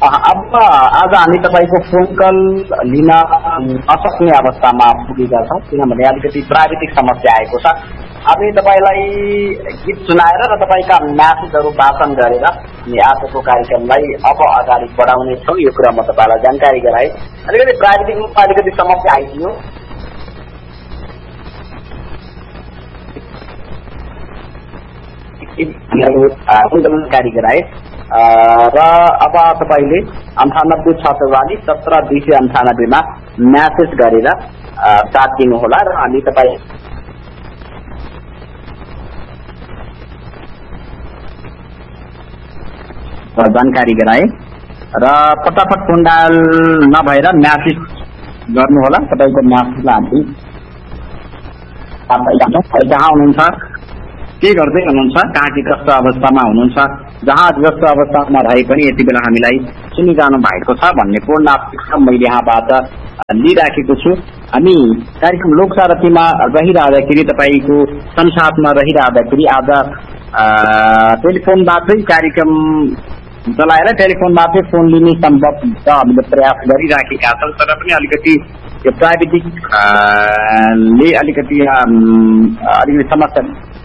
अब आज हामी तपाईँको फोन कल लिन नसक्ने अवस्थामा पुगेका छौँ, किनभने अलिकति प्राविधिक समस्या आएको छ। हामी तपाईँलाई गीत सुनाएर र तपाईँका म्यासेजहरू वाचन गरेर अनि आजको कार्यक्रमलाई अब अगाडि बढाउने छौँ। यो कुरा म तपाईँलाई जानकारी गराएँ। अलिकति प्राविधिक रूपमा अलिकति समस्या आइदियो, जानकारी गराए र अब तपाईँले 9864417298 म्यासेज गरेर साथ दिनुहोला र हामी तपाईँ जानकारी गराए र फटाफट फोन डायल नभएर म्यासेज गर्नुहोला। तपाईँको म्यासेजलाई हामी कहाँ हुनुहुन्छ, के गर्दै हुनुहुन्छ, कहाँ के कस्तो अवस्थामा हुनुहुन्छ, जहाँ जस्तो अवस्थामा रहे पनि यति बेला हामीलाई सुनिरहनु भएको छ भन्ने पूर्ण अपेक्षा मैले यहाँबाट लिइराखेको छु। हामी कार्यक्रम लोकसारथीमा रहिरहँदाखेरि, तपाईँको संसाथमा रहिरहँदाखेरि आज टेलिफोनबाटै कार्यक्रम चलाएर टेलिफोनबाटै फोन लिने सम्भव हुन्छ हामीले प्रयास गरिराखेका छौँ। तर पनि अलिकति यो प्राविधिकले अलिकति समस्या